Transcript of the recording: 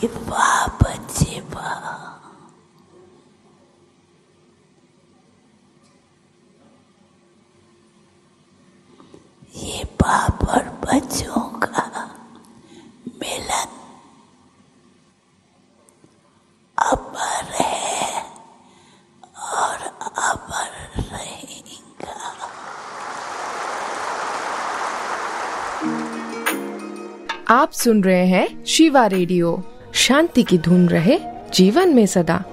कि वाह बच्चे वाह, ये बाप और बच्चों का मिलन अमर है और अमर रहेगा। आप सुन रहे हैं शिवा रेडियो। शांति की धुन रहे जीवन में सदा।